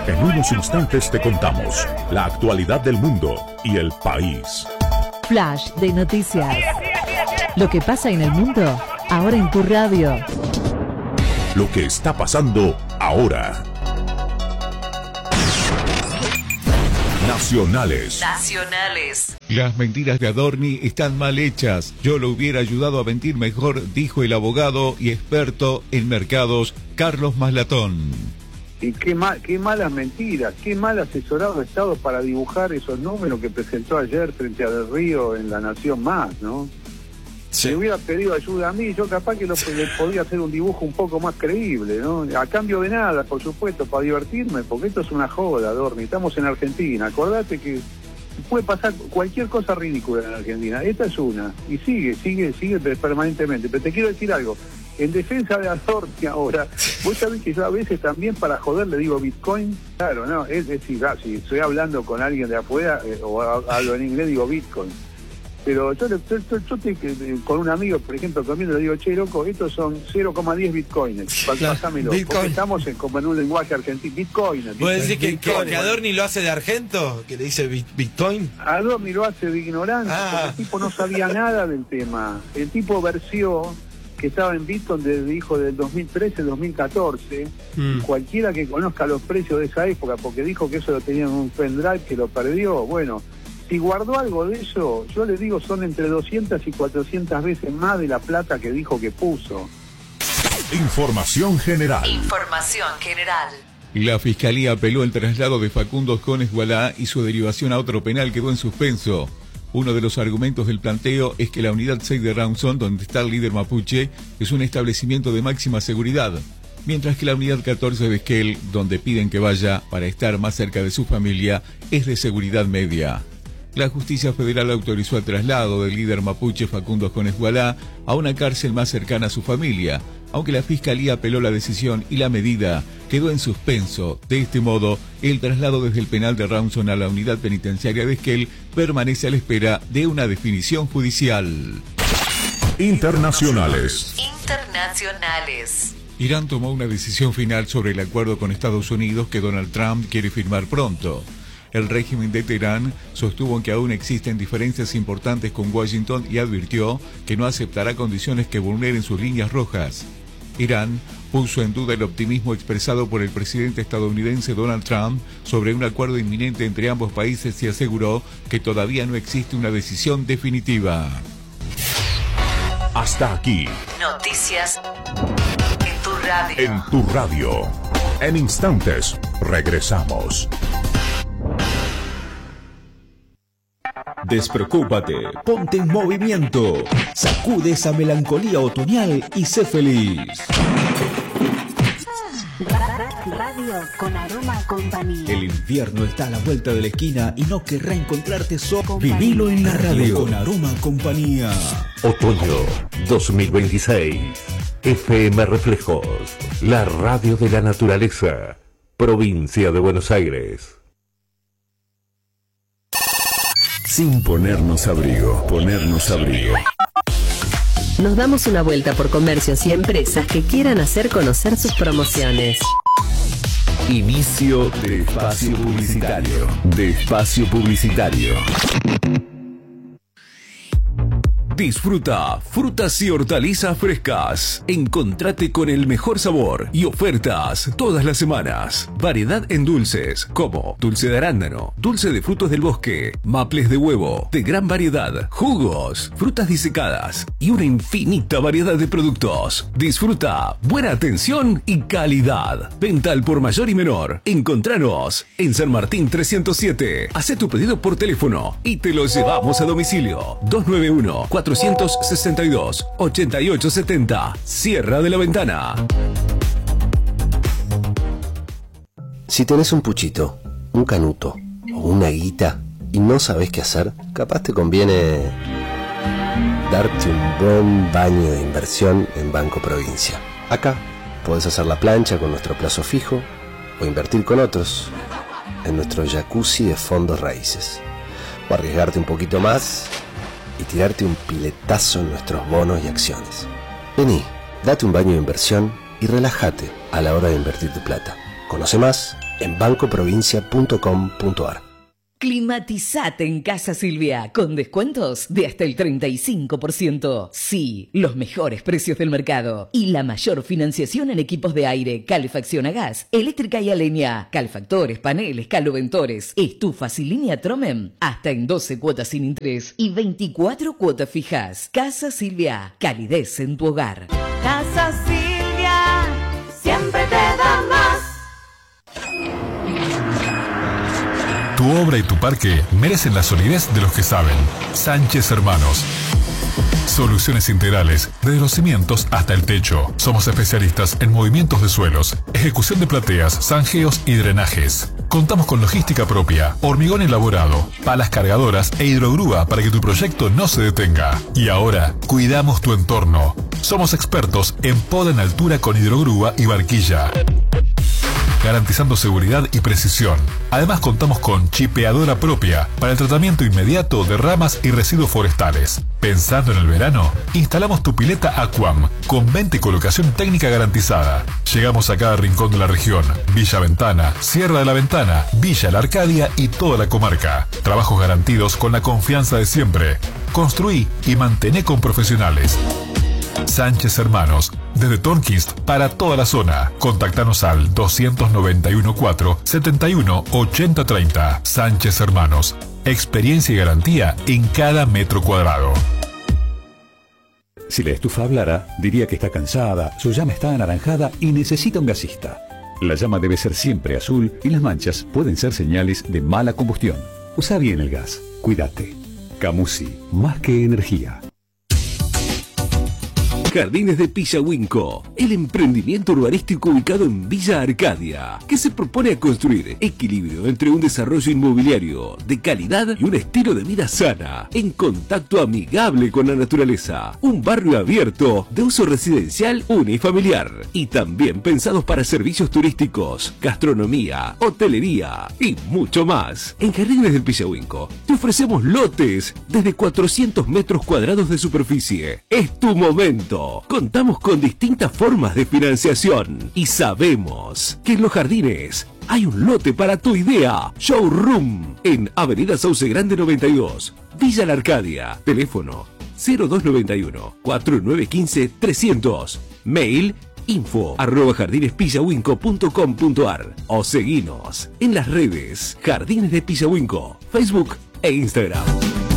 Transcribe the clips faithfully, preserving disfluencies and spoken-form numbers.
En unos instantes te contamos la actualidad del mundo y el país. Flash de noticias. Lo que pasa en el mundo, ahora en tu radio. Lo que está pasando ahora. Nacionales. Nacionales. Las mentiras de Adorni están mal hechas. Yo lo hubiera ayudado a mentir mejor, dijo el abogado y experto en mercados Carlos Maslatón. Y qué, mal, qué malas mentiras, qué mal asesorado ha estado para dibujar esos números que presentó ayer frente a Del Río en La Nación Más, ¿no? Si sí. hubiera pedido ayuda a mí, yo capaz que lo, le podía hacer un dibujo un poco más creíble, ¿no? A cambio de nada, por supuesto, para divertirme, porque esto es una joda, Adorni. Estamos en Argentina, acordate que puede pasar cualquier cosa ridícula en Argentina. Esta es una, y sigue, sigue, sigue permanentemente. Pero te quiero decir algo, en defensa de Adorni ahora, vos sabés que yo a veces también para joder le digo Bitcoin, claro, ¿no? Es decir, ah, si estoy hablando con alguien de afuera, eh, o hablo en inglés, digo Bitcoin. Pero yo, yo, yo, yo te, con un amigo, por ejemplo, comiendo, le digo, che, loco, estos son cero coma diez bitcoins. Pásamelo. Porque estamos en, como en un lenguaje argentino. Bitcoin. ¿Puedes decir que, que, que Adorni lo hace de argento? ¿Que le dice Bitcoin? Adorni lo hace de ignorante, ah. porque el tipo no sabía nada del tema. El tipo versió que estaba en Bitcoin desde, dijo, del dos mil trece, dos mil catorce. Mm. Cualquiera que conozca los precios de esa época, porque dijo que eso lo tenía en un pendrive que lo perdió, bueno... Si guardó algo de eso, yo le digo, son entre doscientas y cuatrocientas veces más de la plata que dijo que puso. Información general. Información general. La Fiscalía apeló el traslado de Facundo Jones Gualá y su derivación a otro penal quedó en suspenso. Uno de los argumentos del planteo es que la unidad seis de Rawson, donde está el líder mapuche, es un establecimiento de máxima seguridad, mientras que la unidad catorce de Esquel, donde piden que vaya para estar más cerca de su familia, es de seguridad media. La justicia federal autorizó el traslado del líder mapuche Facundo Jones Gualá a una cárcel más cercana a su familia, aunque la Fiscalía apeló la decisión y la medida quedó en suspenso. De este modo, el traslado desde el penal de Rawson a la unidad penitenciaria de Esquel permanece a la espera de una definición judicial. Internacionales. Internacionales. Irán tomó una decisión final sobre el acuerdo con Estados Unidos que Donald Trump quiere firmar pronto. El régimen de Teherán sostuvo que aún existen diferencias importantes con Washington y advirtió que no aceptará condiciones que vulneren sus líneas rojas. Irán puso en duda el optimismo expresado por el presidente estadounidense Donald Trump sobre un acuerdo inminente entre ambos países y aseguró que todavía no existe una decisión definitiva. Hasta aquí. Noticias en tu radio. En tu radio. En instantes, regresamos. Despreocúpate, ponte en movimiento, sacude esa melancolía otoñal y sé feliz. Radio con Aroma Compañía. El invierno está a la vuelta de la esquina y no querrá encontrarte solo. Vivilo en la radio con Aroma Compañía. Otoño dos mil veintiséis. F M Reflejos, la radio de la naturaleza, provincia de Buenos Aires. Sin ponernos abrigo, ponernos abrigo. Nos damos una vuelta por comercios y empresas que quieran hacer conocer sus promociones. Inicio de espacio publicitario. De espacio publicitario. Disfruta frutas y hortalizas frescas. Encontrate con el mejor sabor y ofertas todas las semanas. Variedad en dulces como dulce de arándano, dulce de frutos del bosque, maples de huevo, de gran variedad, jugos, frutas disecadas y una infinita variedad de productos. Disfruta buena atención y calidad. Venta al por mayor y menor. Encontranos en San Martín trescientos siete. Haz tu pedido por teléfono y te lo llevamos a domicilio. dos nueve uno, cuatro seis dos, ocho ocho siete cero. Sierra de la Ventana. Si tenés un puchito, un canuto o una guita y no sabés qué hacer, capaz te conviene darte un buen baño de inversión en Banco Provincia. Acá podés hacer la plancha con nuestro plazo fijo o invertir con otros en nuestro jacuzzi de fondos raíces. O arriesgarte un poquito más y tirarte un piletazo en nuestros bonos y acciones. Vení, date un baño de inversión y relájate a la hora de invertir tu plata. Conoce más en banco provincia punto com punto ar. Climatizate en Casa Silvia, con descuentos de hasta el treinta y cinco por ciento. Sí, los mejores precios del mercado y la mayor financiación en equipos de aire, calefacción a gas, eléctrica y a leña, calefactores, paneles, caloventores, estufas y línea Tromen, hasta en doce cuotas sin interés y veinticuatro cuotas fijas. Casa Silvia, calidez en tu hogar. Casa Silvia, siempre te da más. Tu obra y tu parque merecen la solidez de los que saben. Sánchez Hermanos. Soluciones integrales, desde los cimientos hasta el techo. Somos especialistas en movimientos de suelos, ejecución de plateas, zanjeos y drenajes. Contamos con logística propia, hormigón elaborado, palas cargadoras e hidrogrúa para que tu proyecto no se detenga. Y ahora, cuidamos tu entorno. Somos expertos en poda en altura con hidrogrúa y barquilla, garantizando seguridad y precisión. Además contamos con chipeadora propia para el tratamiento inmediato de ramas y residuos forestales. Pensando en el verano, instalamos tu pileta Aquam con venta y colocación técnica garantizada. Llegamos a cada rincón de la región: Villa Ventana, Sierra de la Ventana, Villa La Arcadia y toda la comarca. Trabajos garantidos con la confianza de siempre. Construí y mantené con profesionales. Sánchez Hermanos, desde Tornquist para toda la zona. Contactanos al dos nueve uno cuatro, siete uno, ocho cero tres cero. Sánchez Hermanos, experiencia y garantía en cada metro cuadrado. Si la estufa hablara, diría que está cansada, su llama está anaranjada y necesita un gasista. La llama debe ser siempre azul y las manchas pueden ser señales de mala combustión. Usa bien el gas. Cuídate. Camusi, más que energía. Jardines de Pillahuinco, el emprendimiento urbanístico ubicado en Villa Arcadia, que se propone a construir equilibrio entre un desarrollo inmobiliario de calidad y un estilo de vida sana, en contacto amigable con la naturaleza. Un barrio abierto de uso residencial unifamiliar y también pensados para servicios turísticos, gastronomía, hotelería y mucho más. En Jardines del Pillahuinco te ofrecemos lotes desde cuatrocientos metros cuadrados de superficie. Es tu momento. Contamos con distintas formas de financiación y sabemos que en Los Jardines hay un lote para tu idea. Showroom en Avenida Sauce Grande noventa y dos, Villa La Arcadia. Teléfono cero dos nueve uno, cuatro nueve uno cinco, trescientos. Mail info arroba jardinespillahuinco punto com punto ar o seguinos en las redes Jardines de Pillahuinco, Facebook e Instagram.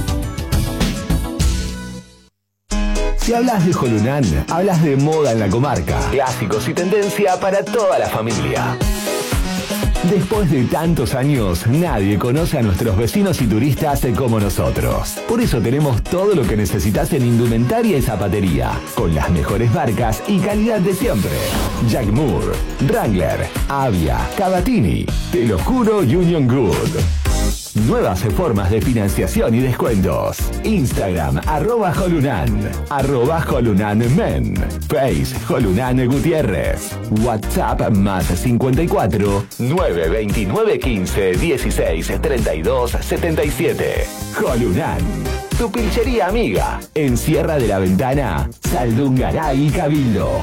Si hablas de Jolunán, hablas de moda en la comarca. Clásicos y tendencia para toda la familia. Después de tantos años, nadie conoce a nuestros vecinos y turistas como nosotros. Por eso tenemos todo lo que necesitas en indumentaria y zapatería, con las mejores marcas y calidad de siempre. Jack Moore, Wrangler, Avia, Cavatini, Te lo juro Union Good. Nuevas formas de financiación y descuentos. Instagram, arroba Jolunan, arroba Jolunan Men, Face, Jolunan Gutiérrez, WhatsApp más cincuenta y cuatro, nueve veintinueve quince dieciséis treinta y dos setenta y siete. Jolunan, tu pilchería amiga, en Sierra de la Ventana, Saldungaray y Cabildo.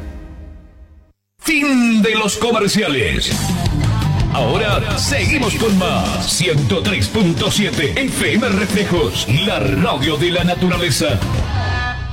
Fin de los comerciales. Ahora seguimos con más. ciento tres punto siete F M Reflejos, la radio de la naturaleza.